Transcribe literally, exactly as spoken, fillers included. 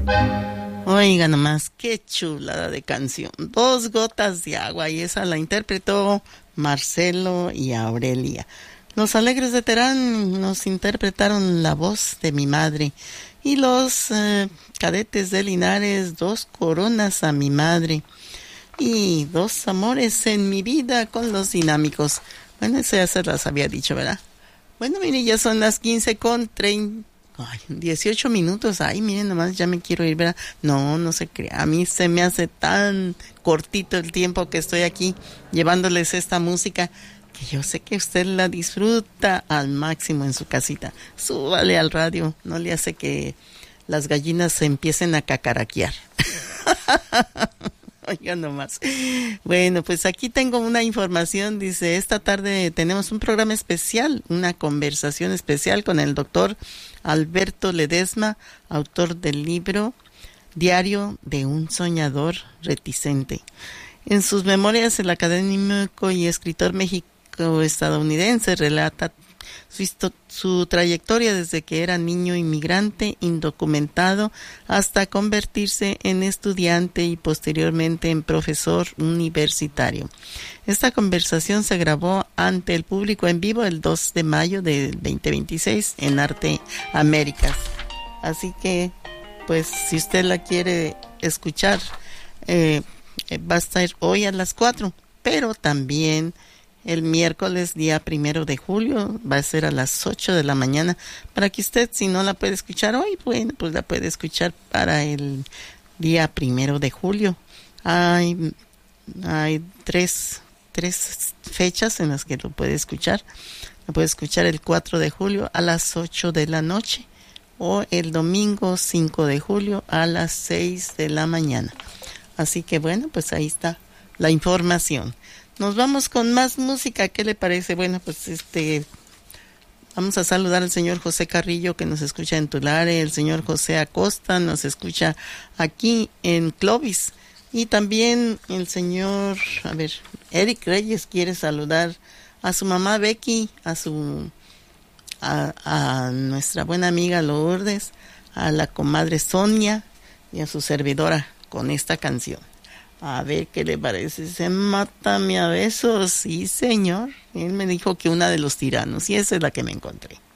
Oiga nomás, qué chulada de canción. Dos gotas de agua, y esa la interpretó Marcelo y Aurelia. Los Alegres de Terán nos interpretaron La Voz de mi Madre. Y los eh, Cadetes de Linares, Dos Coronas a mi Madre. Y Dos Amores en mi Vida con los Dinámicos. Bueno, eso ya se las había dicho, ¿verdad? Bueno, mire, ya son las quince con treinta. Ay, dieciocho minutos. Ay, miren, nomás ya me quiero ir, ¿verdad? No, no se crea. A mí se me hace tan cortito el tiempo que estoy aquí llevándoles esta música, que yo sé que usted la disfruta al máximo en su casita. Súbale al radio, no le hace que las gallinas se empiecen a cacaraquear. Oigan nomás. Bueno, pues aquí tengo una información. Dice, esta tarde tenemos un programa especial, una conversación especial con el doctor Alberto Ledesma, autor del libro Diario de un soñador reticente. En sus memorias, el académico y escritor mexico-estadounidense relata Su, su trayectoria desde que era niño inmigrante indocumentado hasta convertirse en estudiante y posteriormente en profesor universitario. Esta conversación se grabó ante el público en vivo el dos de mayo de veinte veintiséis en Arte Américas. Así que, pues, si usted la quiere escuchar, eh, va a estar hoy a las cuatro, pero también el miércoles, día primero de julio, va a ser a las ocho de la mañana, para que usted, si no la puede escuchar hoy, bueno, pues la puede escuchar para el día primero de julio. Hay, hay tres, tres fechas en las que lo puede escuchar. Lo puede escuchar el cuatro de julio a las ocho de la noche o el domingo cinco de julio a las seis de la mañana. Así que bueno, pues ahí está la información. Nos vamos con más música, ¿qué le parece? Bueno, pues este, vamos a saludar al señor José Carrillo, que nos escucha en Tulare, el señor José Acosta nos escucha aquí en Clovis, y también el señor, a ver, Eric Reyes quiere saludar a su mamá Becky, a su, a, a nuestra buena amiga Lourdes, a la comadre Sonia y a su servidora con esta canción. A ver qué le parece. Se mátame a besos. Sí, señor. Él me dijo que una de los tiranos, y esa es la que me encontré.